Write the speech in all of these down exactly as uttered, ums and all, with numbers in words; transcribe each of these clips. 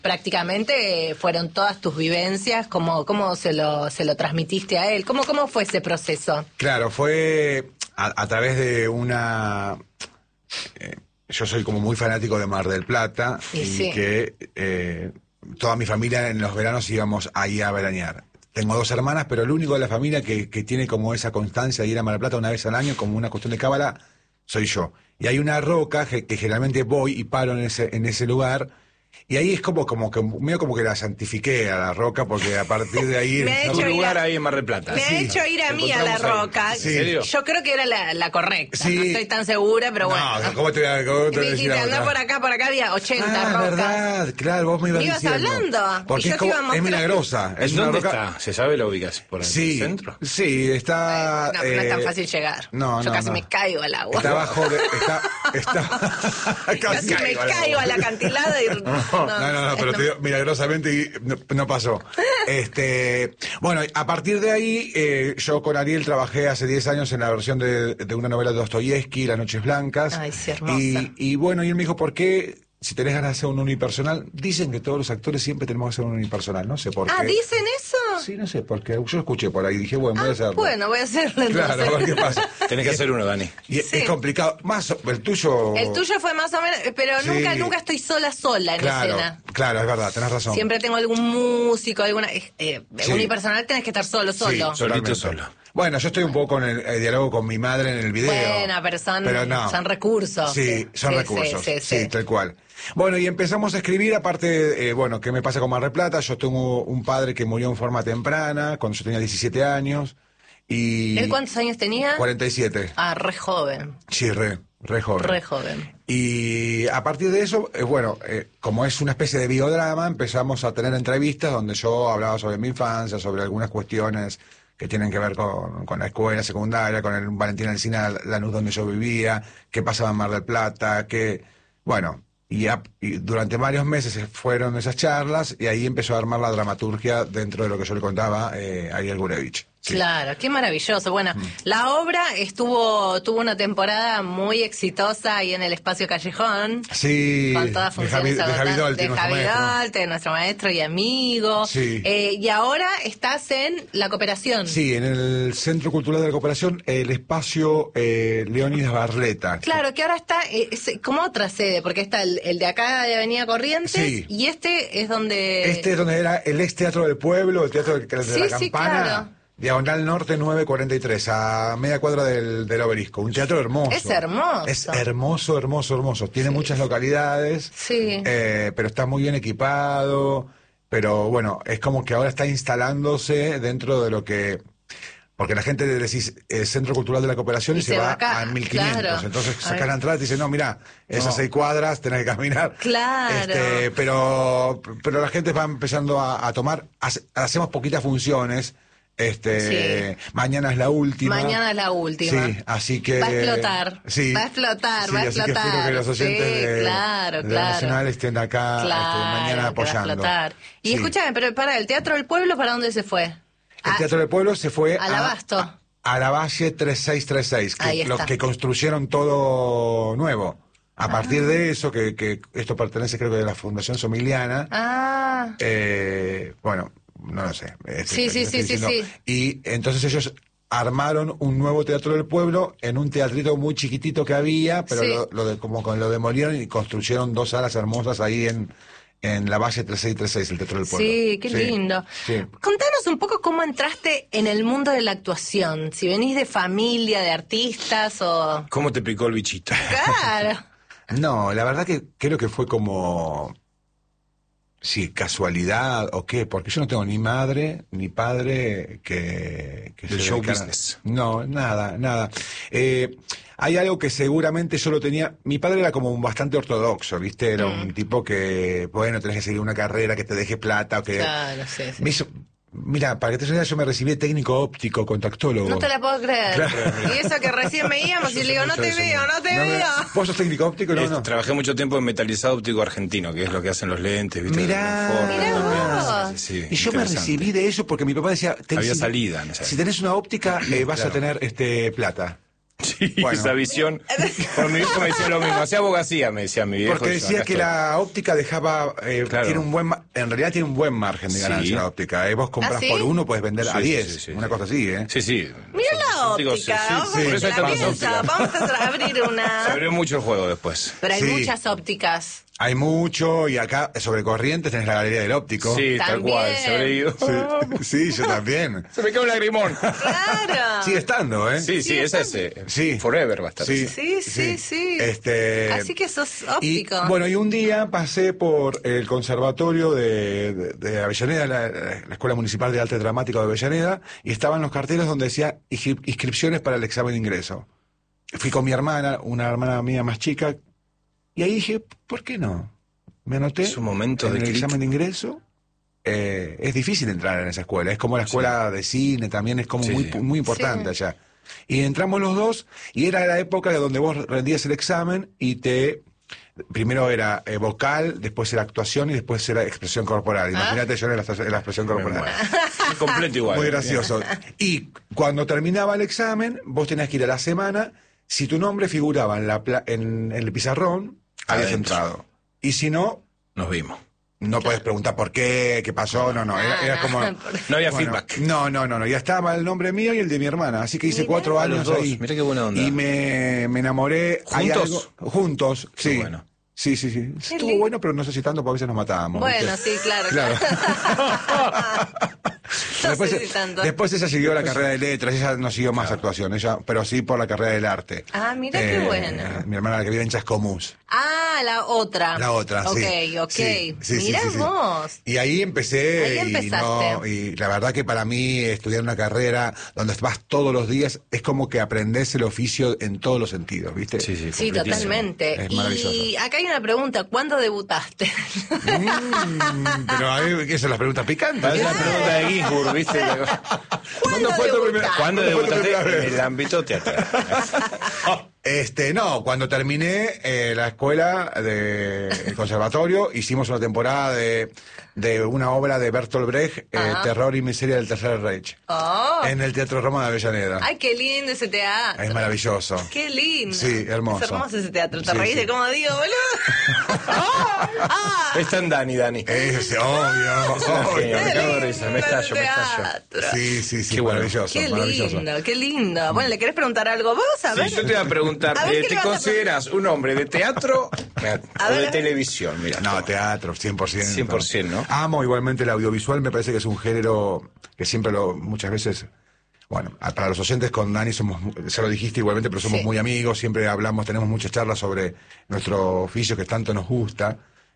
prácticamente fueron todas tus vivencias. ¿Cómo, cómo se lo se lo transmitiste a él? ¿Cómo, cómo fue ese proceso? Claro, fue a, a través de una... Eh, yo soy como muy fanático de Mar del Plata y, y sí. que eh, toda mi familia en los veranos íbamos ahí a veranear. Tengo dos hermanas, pero el único de la familia que, que tiene como esa constancia de ir a Mar del Plata una vez al año como una cuestión de cábala soy yo. Y hay una roca que, que generalmente voy y paro en ese, en ese lugar. Y ahí es como, como que medio como que la santifiqué a la roca, porque a partir de ahí... Me ha ¿no? hecho Un ir lugar a- ahí en Mar del Plata. Me ha Sí. hecho ir a mí a la Encontramos ahí. roca. ¿En serio? Yo creo que era la, la correcta. Sí. No estoy tan segura, pero bueno. No, ¿cómo te voy a, cómo te Y voy me a decir dijiste, la andá otra? por acá, por acá había ochenta Ah, rocas. verdad, claro, vos me ibas Me ibas diciendo. hablando, Porque y yo es, te iba como, es mostrando. milagrosa. Es ¿En una dónde roca... está? ¿Se sabe la ubicación? ¿Por el Sí, centro? sí, está... No, pero no es tan eh, fácil llegar. No, Yo no, casi no. me caigo al agua. Está abajo de... Está, está, Casi me al caigo al acantilado y... No, no, no, pero te digo, milagrosamente y no, no pasó. Este, bueno, a partir de ahí, eh, yo con Ariel trabajé hace diez años en la versión de, de una novela de Dostoyevsky, Las Noches Blancas. Ay, sí, hermosa. Y, y bueno, y él me dijo, ¿por qué? Si tenés ganas de hacer un unipersonal, dicen que todos los actores siempre tenemos que hacer un unipersonal, no sé por qué. Ah, ¿dicen eso? Sí, no sé por qué. Yo escuché por ahí, dije, bueno, voy a Ah, hacerlo. bueno, voy a hacerlo entonces. Claro, a ver qué pasa. Tenés que hacer uno, Dani. Y es- Sí. es complicado. Más, el tuyo... El tuyo fue más o menos, pero Sí. nunca nunca estoy sola sola en Claro, escena. claro, es verdad, tenés razón. Siempre tengo algún músico, alguna... Eh, eh, Sí. unipersonal tenés que estar solo, solo. Sí, Solito, totalmente. solo. Bueno, yo estoy un poco con el, el diálogo con mi madre en el video. Buena, pero son, no. son recursos. Sí, son Sí, recursos. sí, Sí, sí, sí. tal cual. Bueno, y empezamos a escribir, aparte, eh, bueno, ¿qué me pasa con Mar del Plata? Yo tengo un padre que murió en forma temprana, cuando yo tenía diecisiete años. Y ¿Él cuántos años tenía? cuarenta y siete. Ah, re joven. Sí, re, re joven. Re joven. Y a partir de eso, eh, bueno, eh, como es una especie de biodrama, empezamos a tener entrevistas donde yo hablaba sobre mi infancia, sobre algunas cuestiones que tienen que ver con, con la escuela secundaria, con el Valentín Alsina, Lanús donde yo vivía, qué pasaba en Mar del Plata, que, bueno, y, a- y durante varios meses fueron esas charlas y ahí empezó a armar la dramaturgia dentro de lo que yo le contaba eh, a Ariel Gurevich. Sí. Claro, qué maravilloso. Bueno, la obra estuvo tuvo una temporada muy exitosa ahí en el Espacio Callejón. Sí, Con todas de funciones Javi, de Javi agotadas. Dolti, de nuestro Javi maestro. Dolti, nuestro maestro y amigo. Sí. Eh, y ahora estás en La Cooperación. Sí, en el Centro Cultural de la Cooperación, el espacio eh, Leónidas Barleta. Claro, que ahora está eh, es como otra sede, porque está el, el de acá de Avenida Corrientes Sí. y este es donde... Este es donde era el ex teatro del pueblo, el teatro de, de Sí, la sí, Campana. claro. Diagonal Norte nueve cuarenta y tres, a media cuadra del, del Obelisco. Un teatro hermoso. Es hermoso. Es hermoso, hermoso, hermoso. Tiene muchas localidades, Sí. eh, pero está muy bien equipado. Pero bueno, es como que ahora está instalándose dentro de lo que... Porque la gente le decís eh, Centro Cultural de la Cooperación y, Y se, se va va acá, a mil quinientos. claro. Entonces A sacas ver. la entrada y te dicen, no, mira, esas No. seis cuadras tenés que caminar. Claro. Este, pero, pero la gente va empezando a, a tomar, hace- hacemos poquitas funciones. Este, Sí. mañana es la última. Mañana es la última. Sí, así que Va a explotar. Sí, Va a explotar, sí, va a así que explotar. espero que los oyentes Sí, de, claro, de claro. Nacional estén acá este, Claro, mañana que va a apoyando. explotar. Y Sí. escúchame, pero para, ¿el Teatro del Pueblo para dónde se fue? El Ah, Teatro del Pueblo se fue al a, Abasto. a, a la Valle tres seis tres seis, que Ahí los está. que construyeron todo nuevo. A partir de eso, que, que esto pertenece creo que a la Fundación Somiliana, Ah, eh, bueno, no lo sé. este, Sí, sí, estoy sí, sí, diciendo. Y entonces ellos armaron un nuevo Teatro del Pueblo en un teatrito muy chiquitito que había, pero Sí. lo, lo de- como con lo demolieron y construyeron dos salas hermosas ahí en, en la Valle tres seis tres seis, el Teatro del Pueblo. sí, qué lindo. Sí. Contanos un poco cómo entraste en el mundo de la actuación. Si venís de familia, de artistas o... ¿Cómo te picó el bichito? Claro. No, la verdad que creo que fue como... Sí, casualidad o qué, porque yo no tengo ni madre ni padre que... que Del se show dedicaran- business. No, nada, nada. Eh, hay algo que seguramente yo lo tenía... Mi padre era como un bastante ortodoxo, ¿viste? Era un tipo que, bueno, tenés que seguir una carrera que te deje plata o que... Claro, sí, sí. Me hizo... Mira, para que te suene, yo me recibí de técnico óptico, contactólogo. No te la puedo creer. Claro. Y eso que recién veíamos y le digo, no te veo, no te No me- veo. ¿Vos sos técnico óptico? No, Es- no. Trabajé mucho tiempo en metalizado óptico argentino, que es lo que hacen los lentes, ¿viste? Mirá. Los forros Mirá también. vos. Sí, sí, Y yo me interesante. recibí de eso porque mi papá decía... ten- Había si- salida en esa Si tenés una óptica, eh, vas Claro. a tener este plata. Sí, Bueno. esa visión. Por mi viejo me decía lo mismo. Hacía abogacía, me decía mi viejo. Porque yo, decía acá que estoy. la óptica dejaba, eh, Claro. tiene un buen, ma- en realidad tiene un buen margen de Sí. ganancia la óptica. Eh. Vos compras ¿Ah, sí? por uno, puedes vender Sí, a sí, diez, sí, sí, una sí. cosa así, ¿eh? Sí, sí. Mira la Los ópticos, óptica, sí, sí. ojo sí. que Por eso la hay tantas piensa. ópticas. Vamos a abrir Se una. abrió mucho el juego después. Pero hay Sí. muchas ópticas. Hay mucho, y acá sobre Corrientes tenés la Galería del Óptico. Sí, tal También. cual. Se habrá ido. Sí, sí, yo también. Se me cae un lagrimón. Claro. Sigue estando, ¿eh? Sí, sí, esa es. eh, Sí. Forever va a estar. Sí. Sí, sí, sí. Este, Así que sos y, óptico. bueno, y un día pasé por el conservatorio de, de, de Avellaneda, la, la Escuela Municipal de Arte Dramático de Avellaneda, y estaban los carteles donde decía inscri- inscripciones para el examen de ingreso. Fui con mi hermana, una hermana mía más chica, y ahí dije, ¿por qué no? Me anoté Es un momento en de el clic. examen de ingreso. Eh, es difícil entrar en esa escuela, es como la escuela de cine, también es como Sí, muy, sí. muy importante Sí. allá. Y entramos los dos, y era la época de donde vos rendías el examen y te... Primero era eh, vocal, después era actuación y después era expresión corporal. Imagínate yo en la, en la expresión corporal. Es completo igual. Muy gracioso. Y cuando terminaba el examen, vos tenías que ir a la semana. Si tu nombre figuraba en, la pla- en, en el pizarrón, habías Adentro. entrado. Y si no, Nos vimos. no podés preguntar por qué, qué pasó, no, no. Era, era como. No había feedback. No, no, no, no. Ya estaba el nombre mío y el de mi hermana. Así que hice Mirá. cuatro A años los dos. ahí. Mirá qué buena onda. Y me, me enamoré. Hay ¿Juntos? algo- juntos, Qué sí. bueno. Sí, sí, sí. Estuvo lindo. bueno, pero no sé si tanto, porque a veces nos matábamos. Bueno, ¿viste? sí, claro. Claro. No Después, sé si tanto. después ella siguió la carrera de letras, ella no siguió más actuación, ella, pero sí por la carrera del arte. Ah, mira qué bueno. Mi hermana la que vive en Chascomús. Ah, la otra. La otra, ok, sí. Ok, Sí, sí, sí, Mirá sí, sí. vos. Y ahí empecé. Ahí y, empezaste. no, y la verdad que para mí estudiar una carrera donde vas todos los días es como que aprendes el oficio en todos los sentidos, ¿viste? Sí, sí. Sí, completísimo. totalmente. Es maravilloso. Y acá hay una pregunta, ¿cuándo debutaste? Mm, pero ahí, ¿qué son las preguntas picantes? Es la pregunta de Ginsburg, ¿viste? ¿Cuándo fue tu debutaste? primera- ¿Cuándo ¿Cuándo fue tu debutaste primera en vez? el ámbito teatral? Este, no, cuando terminé eh, la escuela de el conservatorio, hicimos una temporada de, de una obra de Bertolt Brecht, eh, Ajá. Terror y Miseria del Tercer Reich, Oh. en el Teatro Roma de Avellaneda. Ay, qué lindo ese teatro. Es maravilloso. Qué lindo. Sí, hermoso. Es hermoso ese teatro. ¿Te Sí, reís de sí. cómo digo, boludo? ah, ah. Está en Dani, Dani. Es obvio. Es una obvio. genia, me Qué cago de risa, me lindo estallo, me el estallo. teatro. Sí, sí, sí, Qué bueno. maravilloso. Qué maravilloso. lindo, qué lindo. Bueno, ¿le querés preguntar algo vos? A ver. Sí, yo te iba a preguntar, A ver, eh, ¿qué ¿te le vas a consideras un hombre de teatro A o ver, de a ver. televisión? Mira, No, teatro, cien por ciento. cien por ciento, ¿no? Amo igualmente el audiovisual, me parece que es un género que siempre lo, muchas veces, bueno, a- para los oyentes con Dani somos, mu- se lo dijiste igualmente, pero somos Sí. muy amigos, siempre hablamos, tenemos muchas charlas sobre nuestro oficio que tanto nos gusta,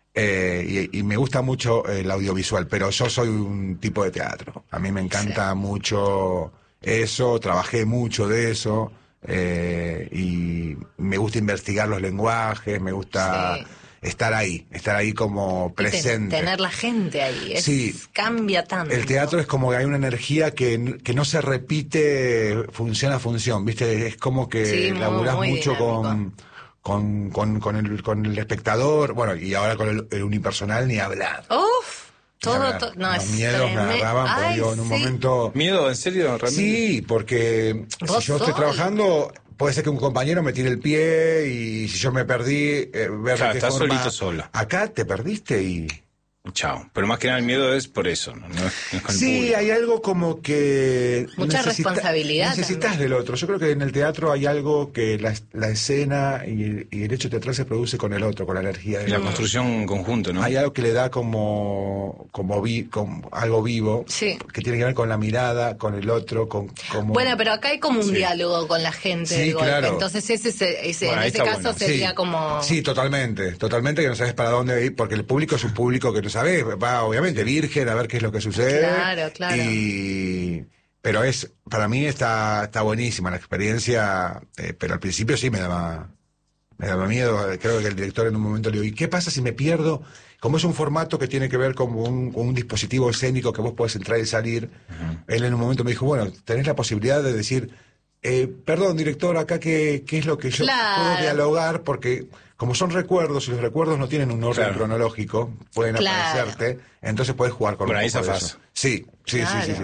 eh, y, y me gusta mucho el audiovisual, pero yo soy un tipo de teatro. A mí me encanta mucho eso, trabajé mucho de eso. Eh, y me gusta investigar los lenguajes, me gusta Sí. estar ahí, estar ahí como Y ten- presente. tener la gente ahí. Es- Sí. Cambia tanto. El teatro es como que hay una energía que, n- que no se repite función a función, ¿viste? Es como que Sí, muy- laburás muy mucho dinámico. con, con, con, con el, con el espectador, bueno, y ahora con el, el unipersonal ni hablar. Uf, Ni todo, hablar. to- no, Los es miedos me treme- agarraban, porque Ay, digo, en un sí. momento... ¿Miedo? ¿En serio, Ramírez? Sí, porque si Vos yo estoy sos. trabajando, puede ser que un compañero me tire el pie y si yo me perdí, eh, ver Claro, de qué estás forma- solito, sola. Acá te perdiste y... Chao. Pero más que nada el miedo es por eso, ¿no? No es- no es con el Sí, público. hay algo como que... Mucha responsabilidad Necesitas también. del otro. Yo creo que en el teatro hay algo que la, la escena y el, y el hecho teatral se produce con el otro, con la energía del Y la otro. construcción en conjunto, ¿no? Hay algo que le da como, como, vi, como algo vivo, Sí. que tiene que ver con la mirada, con el otro, con como... Bueno, pero acá hay como un Sí. diálogo con la gente Sí, de golpe. claro. Entonces ese, ese, ese- Bueno, en ahí ese está caso bueno. sería Sí. como... Sí, totalmente, totalmente que no sabes para dónde ir, porque el público es un público que no sabe, va obviamente virgen a ver qué es lo que sucede. Claro, claro. Y... Pero es, para mí está, está buenísima la experiencia, eh, pero al principio sí me daba, me daba miedo. Creo que el director en un momento le dijo, ¿y qué pasa si me pierdo? Como es un formato que tiene que ver con un, con un dispositivo escénico que vos podés entrar y salir, él en un momento me dijo, bueno, tenés la posibilidad de decir, eh, perdón, director, acá qué, qué es lo que yo Claro. puedo dialogar, porque como son recuerdos y los recuerdos no tienen un orden Claro. cronológico, pueden Claro. aparecerte, entonces puedes jugar con Bueno, un ahí poco de zafás. eso. Sí, sí, sí, sí, Claro. sí.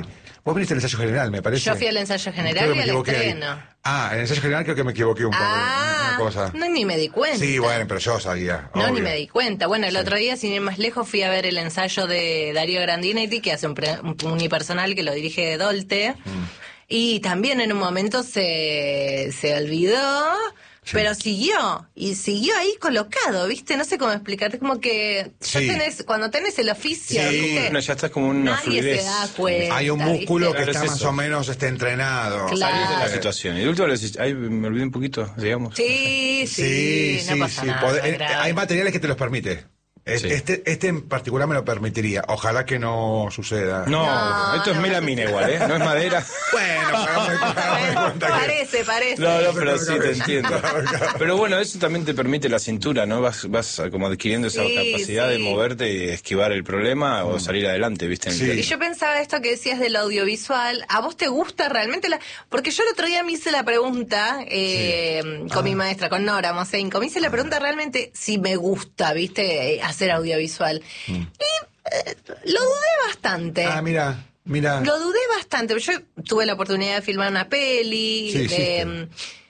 Vos viniste al ensayo general, me parece. Yo fui al ensayo general Creo que y me al equivoqué ahí. estreno. Ah, en el ensayo general creo que me equivoqué un poco. Ah, una cosa. no, ni me di cuenta. Sí, bueno, pero yo sabía. No, obvio. ni me di cuenta. Bueno, el Sí. otro día, sin ir más lejos, fui a ver el ensayo de Darío Grandinetti, que hace un, pre- un unipersonal que lo dirige Dolte. Mm. Y también en un momento se, se olvidó, Sí. pero siguió. Y siguió ahí colocado, ¿viste? No sé cómo explicarte. Como que ya Sí. tenés, cuando tenés el oficio, Sí. ¿viste? Bueno, ya estás como una Nadie fluidez. se da cuenta. Hay un músculo ¿viste? que Claro, está es más eso. o menos este, entrenado. Claro. Salís de la situación. Y el último, le decís, ay, me olvidé un poquito, digamos. Sí, sí, Sí, no sí, pasa sí. nada. Podés- eh, grave. hay materiales que te los permite. Es- Sí. Este, este en particular me lo permitiría. Ojalá que no suceda. No, No, esto es no. melamina igual, ¿eh? No es madera. Bueno, pero me- me Bueno, cuenta que- parece, parece. No, no, pero sí te Claro, entiendo. claro, claro. Pero bueno, eso también te permite la cintura, ¿no? Vas, vas como adquiriendo esa Sí, capacidad sí. de moverte y esquivar el problema o salir adelante, ¿viste? En el Sí. teatro. Y yo pensaba esto que decías del audiovisual, ¿a vos te gusta realmente la...? Porque yo el otro día me hice la pregunta eh, con Ah. mi maestra, con Nora Mosenko, me hice la pregunta realmente si me gusta, ¿viste? Eh, hacer audiovisual. Y eh, lo dudé bastante. Ah, mira, mira. Lo dudé bastante. Yo tuve la oportunidad de filmar una peli. Sí, de, hiciste.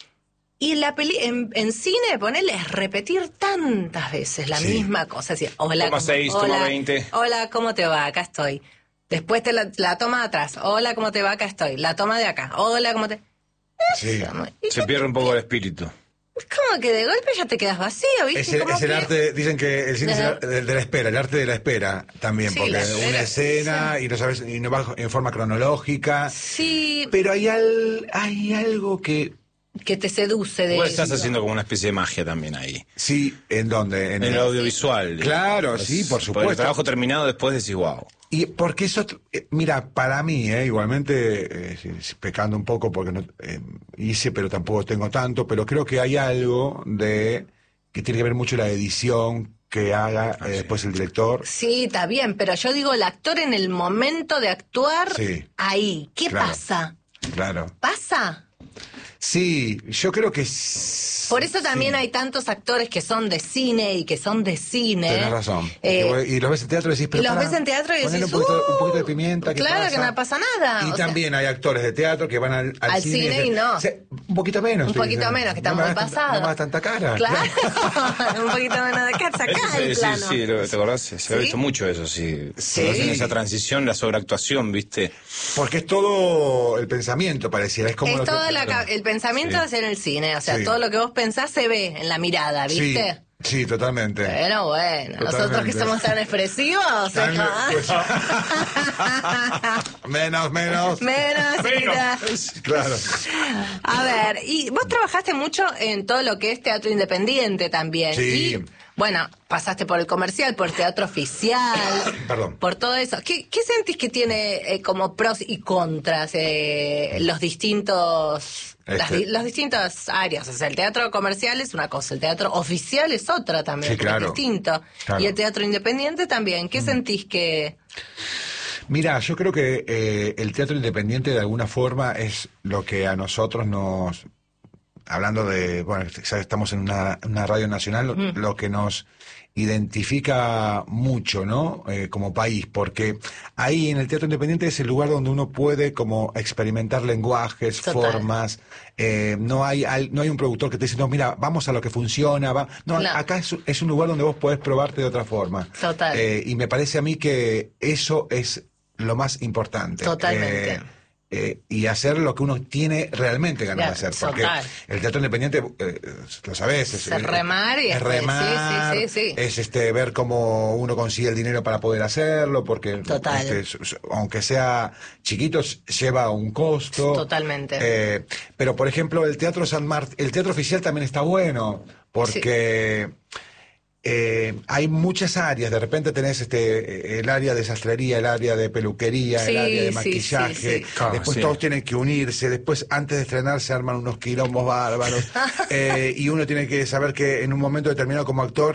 y la peli en, en cine, ponerle es repetir tantas veces la Sí. misma cosa. Así, hola, Toma ¿cómo- seis, toma hola, veinte. Hola, ¿cómo te va? Acá estoy. Después te la, la toma de atrás. Hola, ¿cómo te va? Acá estoy. La toma de acá. Hola, ¿cómo te...? Sí. Y Se pierde un poco el espíritu. es como que de golpe ya te quedas vacío, ¿viste? Es el, Como es el que- arte, dicen que el cine es el Ajá. arte de, de la espera, el arte de la espera también, Sí, porque la espera, una escena y no sabes, y no va en forma cronológica. Sí, Pero hay al, hay algo que que te seduce de Vos estás eso. haciendo como una especie de magia también ahí. sí, ¿en dónde? En el audiovisual. Claro, digamos. sí, por Porque supuesto. el trabajo terminado después decís, wow. Y porque eso, eh, mira, para mí, eh, igualmente, eh, si- si pecando un poco porque no eh, hice, pero tampoco tengo tanto, pero creo que hay algo de que tiene que ver mucho la edición que haga eh, después el director. Sí, está bien, pero yo digo el actor en el momento de actuar Sí. ahí. ¿Qué Claro. pasa? Claro. ¿Pasa? Sí, yo creo que s- Por eso también sí. hay tantos actores que son de cine y que son de cine. Tenés razón. Eh, Que vos- y los ves en teatro y decís, pero y los para, ves en teatro y ponele decís, un poquito, "Uh, un poquito de pimienta, ¿qué claro pasa?". que no pasa nada. Y o sea, también hay actores de teatro que van al, al Al cine, cine y dicen, no. "Sí, un poquito menos. un te poquito dicen, menos, que está no me muy hagas tanta- pasado. No me hagas tanta cara. Claro, un poquito menos de cara, sacá el sí, plano. sí, lo- ¿te acordás? Se ¿Sí? ha visto mucho eso, sí. Sí. Hacen esa transición, la sobreactuación, ¿viste? Porque es todo el pensamiento, pareciera. Es como Es lo todo que- la ca- el pensamiento Sí. es en el cine, o sea, Sí. todo lo que vos pensás se ve en la mirada, Sí, ¿viste? sí, totalmente. Pero bueno, nosotros que Totalmente. somos tan expresivos, Tan- ¿eh? pues- menos, menos. Menos, mira. Claro. A ver, y vos trabajaste mucho en todo lo que es teatro independiente también. Sí. Y, bueno, pasaste por el comercial, por el teatro oficial, Perdón. por todo eso. ¿Qué, qué sentís que tiene eh, como pros y contras eh, los distintos... las Este. di- los distintas áreas, o sea, el teatro comercial es una cosa, el teatro oficial es otra también, Sí, porque claro. es distinto. Claro. Mm. Y el teatro independiente también. ¿Qué sentís que...? Mira, yo creo que eh, el teatro independiente de alguna forma es lo que a nosotros nos, hablando de, bueno, ya estamos en una, una radio nacional, lo, Mm. lo que nos identifica mucho, ¿no? Eh, como país, porque ahí en el teatro independiente es el lugar donde uno puede como experimentar lenguajes, Total. formas, eh, no hay al- no hay un productor que te dice, no, mira, vamos a lo que funciona, va. No, Claro. acá es, es un lugar donde vos podés probarte de otra forma. Total. Eh, y me parece a mí que eso es lo más importante. Totalmente. Eh, eh, y hacer lo que uno tiene realmente ganas de Claro, hacer. Porque total. el teatro independiente, eh, lo sabés, es, Es remar y es después- remar, sí, sí, sí, sí. es este ver cómo uno consigue el dinero para poder hacerlo, porque Total. este, s- s- aunque sea chiquito, s- lleva un costo. Totalmente. Eh, pero por ejemplo, el teatro San Mart- el teatro oficial también está bueno, porque eh, hay muchas áreas. De repente tenés este el área de sastrería, el área de peluquería, Sí, el área de sí, maquillaje. sí, sí. Claro, Después sí. todos tienen que unirse. Después, antes de estrenar, se arman unos quilombos bárbaros. Eh, y uno tiene que saber que en un momento determinado como actor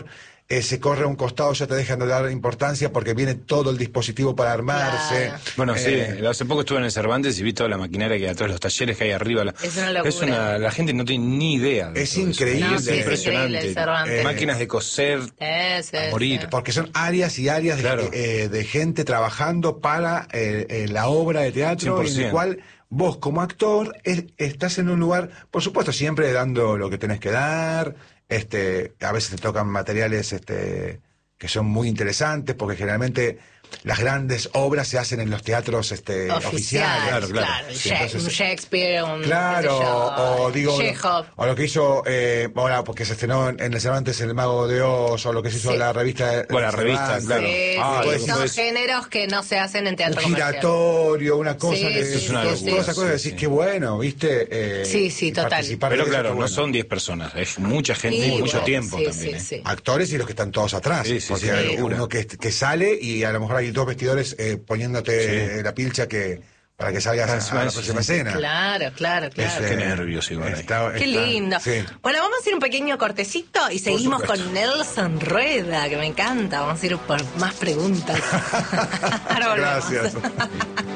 eh, se corre a un costado, ya te dejan de dar importancia porque viene todo el dispositivo para armarse. Claro. Bueno, Eh, sí, hace poco estuve en el Cervantes y vi toda la maquinaria que hay atrás, los talleres que hay arriba. La- Es una locura. es una- la gente no tiene ni idea. de Es todo eso. increíble. No, sí, es impresionante. increíble el Cervantes. Eh, Máquinas de coser Sí, sí, a morir. sí. Porque son áreas y áreas de, Claro. eh, de gente trabajando para eh, eh, la obra de teatro, cien por en el ciento. cual vos como actor es- estás en un lugar, por supuesto, siempre dando lo que tenés que dar. Este, a veces te tocan materiales este, que son muy interesantes, porque generalmente las grandes obras se hacen en los teatros este, Oficial, oficiales. Claro, claro. claro. Sí, Sha- entonces- un Shakespeare, un. Claro, qué sé yo, o digo, Chekhov. o lo que hizo, eh, ahora, porque se estrenó en, en el Cervantes El Mago de Oz, o lo que se hizo Sí. en la revista. de- Bueno, la de revista, Cervantes. claro. Sí, Ah, sí, pues, son pues- géneros que no se hacen en Un teatro comercial. giratorio, una cosa Sí, que sí, es una todas, locura, todas esas cosas, sí, decís sí. que bueno, ¿viste? Eh, Sí, sí, y total. participar de Pero eso, claro, qué no bueno. son diez personas, es mucha gente Sí, y mucho bueno, tiempo sí, también. sí, ¿eh? sí. Actores y los que están todos atrás. Sí, sí, porque sí, hay locura. uno que, que sale y a lo mejor hay dos vestidores eh, poniéndote Sí. la pilcha que para que salgas a, Ah, a la sí, próxima sí. escena. Claro, claro, claro. Es, Qué eh, nervios igual ahí. está- Qué está- lindo. sí. Bueno, vamos a ir un pequeño cortecito y seguimos supuesto. con Nelson Rueda, que me encanta. Vamos a ir por más preguntas. Ahora volvemos. Gracias.